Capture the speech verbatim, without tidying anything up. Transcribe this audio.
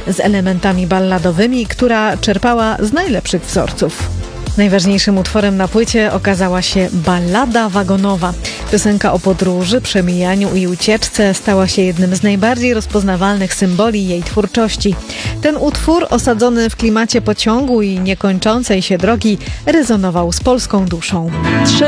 z elementami balladowymi, która czerpała z najlepszych wzorców. Najważniejszym utworem na płycie okazała się Ballada wagonowa. Piosenka o podróży, przemijaniu i ucieczce stała się jednym z najbardziej rozpoznawalnych symboli jej twórczości. Ten utwór, osadzony w klimacie pociągu i niekończącej się drogi, rezonował z polską duszą. Trzej